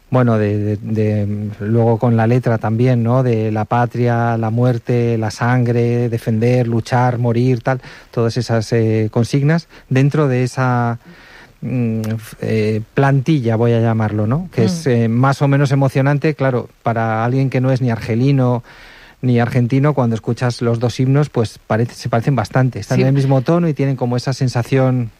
bueno, luego con la letra también, ¿no? De la patria, la muerte, la sangre, defender, luchar, morir, tal, todas esas consignas dentro de esa plantilla, voy a llamarlo, ¿no? Que es más o menos emocionante, claro, para alguien que no es ni argelino ni argentino, cuando escuchas los dos himnos, pues se parecen bastante, están en el mismo tono y tienen como esa sensación.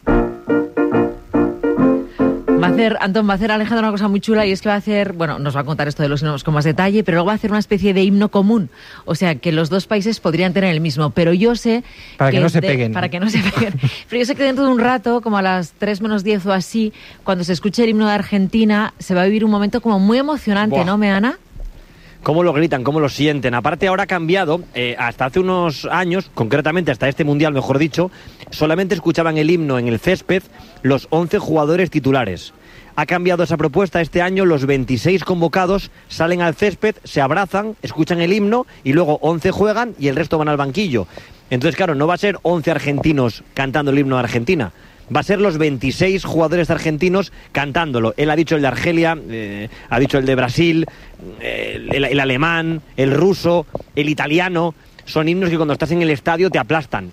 Antón va a hacer Alejandro una cosa muy chula, y es que va a hacer, bueno, nos va a contar esto de los himnos con más detalle, pero luego va a hacer una especie de himno común, o sea que los dos países podrían tener el mismo, pero yo sé para que no se peguen. Para que no se peguen. Pero yo sé que dentro de un rato, como a las 3 menos 10 o así, cuando se escuche el himno de Argentina, se va a vivir un momento como muy emocionante. Buah. ¿No, Meana? Cómo lo gritan, cómo lo sienten. Aparte, ahora ha cambiado, hasta hace unos años, concretamente hasta este Mundial, mejor dicho, solamente escuchaban el himno en el césped los 11 jugadores titulares. Ha cambiado esa propuesta. Este año los 26 convocados salen al césped, se abrazan, escuchan el himno y luego 11 juegan y el resto van al banquillo. Entonces, claro, no va a ser 11 argentinos cantando el himno de Argentina. Va a ser los 26 jugadores argentinos cantándolo. Él ha dicho el de Argelia, ha dicho el de Brasil, el alemán, el ruso, el italiano. Son himnos que cuando estás en el estadio te aplastan.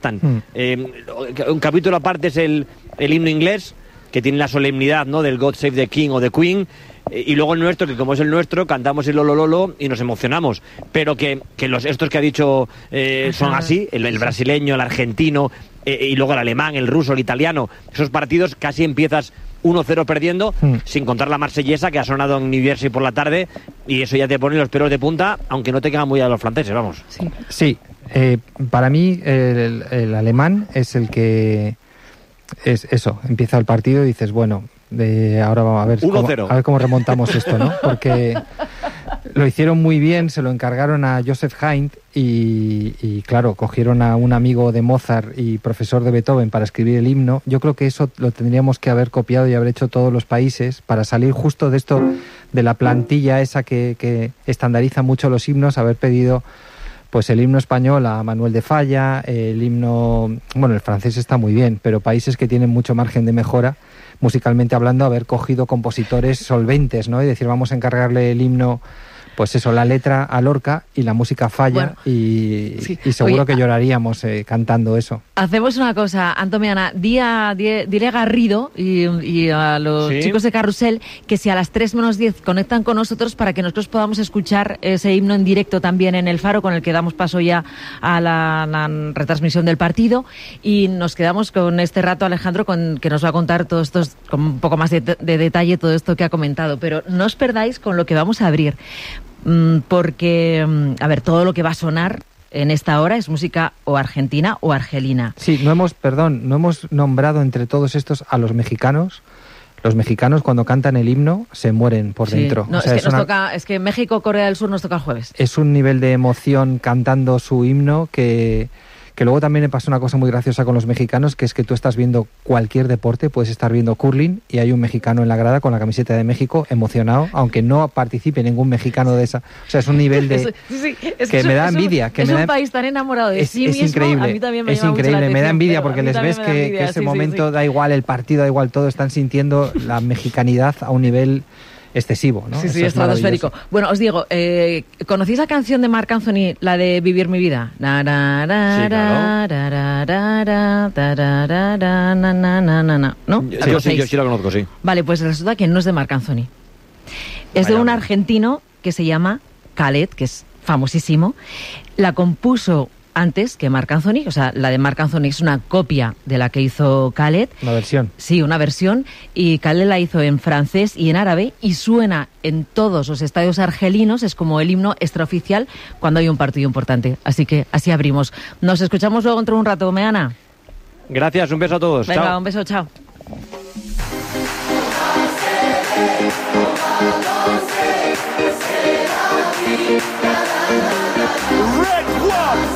Un capítulo aparte es el himno inglés, que tiene la solemnidad, ¿no?, del God Save the King o the Queen, y luego el nuestro, que como es el nuestro, cantamos el Lolo Lolo y nos emocionamos. Pero que estos que ha dicho son así, el brasileño, el argentino, y luego el alemán, el ruso, el italiano. Esos partidos casi empiezas 1-0 perdiendo, sin contar la marsellesa que ha sonado en New Jersey por la tarde, y eso ya te pone los pelos de punta, aunque no te quedan muy a los franceses, vamos. Sí. Para mí el alemán es el que... Es eso, empieza el partido y dices, bueno, ahora vamos a ver cómo remontamos esto, ¿no? Porque lo hicieron muy bien, se lo encargaron a Joseph Haydn y claro, cogieron a un amigo de Mozart y profesor de Beethoven para escribir el himno. Yo creo que eso lo tendríamos que haber copiado y haber hecho todos los países para salir justo de esto, de la plantilla esa que estandariza mucho los himnos, haber pedido... Pues el himno español a Manuel de Falla, el himno... Bueno, el francés está muy bien, pero países que tienen mucho margen de mejora, musicalmente hablando, haber cogido compositores solventes, ¿no? Y decir, vamos a encargarle el himno, pues eso, la letra a Lorca y la música Falla, bueno, y seguro que lloraríamos cantando eso. Hacemos una cosa, Antomiana, dile a Garrido y a los chicos de Carrusel que si a las 3 menos 10 conectan con nosotros para que nosotros podamos escuchar ese himno en directo también en El Faro, con el que damos paso ya a la retransmisión del partido, y nos quedamos con este rato, Alejandro, que nos va a contar todo esto con un poco más de detalle, todo esto que ha comentado, pero no os perdáis con lo que vamos a abrir, porque, a ver, todo lo que va a sonar en esta hora es música o argentina o argelina. Sí, no hemos nombrado entre todos estos a los mexicanos. Los mexicanos, cuando cantan el himno, se mueren por dentro. No, o sea, es que México, Corea del Sur nos toca el jueves. Es un nivel de emoción cantando su himno que luego también me pasa una cosa muy graciosa con los mexicanos, que es que tú estás viendo cualquier deporte, puedes estar viendo curling y hay un mexicano en la grada con la camiseta de México emocionado, aunque no participe ningún mexicano de esa. O sea, es un nivel de... que me da envidia. Es un país tan enamorado de sí mismo. Es increíble. A mí también me es llama increíble, mucho la atención, me da envidia porque les ves que ese momento da igual el partido, da igual todo, están sintiendo la mexicanidad a un nivel excesivo, ¿no? Sí, estratosférico. Bueno, os digo, ¿conocéis la canción de Marc Anthony, la de Vivir mi vida? Sí, claro. ¿No? Yo sí la conozco, sí. Vale, pues resulta que no es de Marc Anthony. Es de un argentino que se llama Khaled, que es famosísimo. La compuso antes que Marc Anthony, o sea, la de Marc Anthony es una copia de la que hizo Khaled. Una versión. Sí, una versión, y Khaled la hizo en francés y en árabe, y suena en todos los estadios argelinos, es como el himno extraoficial cuando hay un partido importante. Así que así abrimos. Nos escuchamos luego dentro de un rato, Meana. Gracias, un beso a todos. Venga, chao. Un beso, chao. Red One.